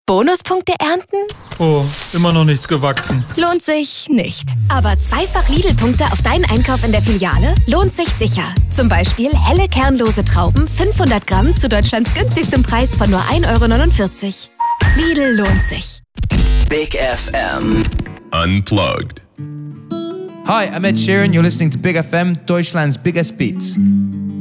Bonuspunkte ernten? Oh, immer noch nichts gewachsen. Lohnt sich nicht. Aber zweifach Lidl-Punkte auf deinen Einkauf in der Filiale lohnt sich sicher. Zum Beispiel helle kernlose Trauben 500 Gramm zu Deutschlands günstigstem Preis von nur 1,49 €. Lidl lohnt sich. Big FM Unplugged. Hi, I'm Ed Sheeran. You're listening to Big FM, Deutschland's biggest beats.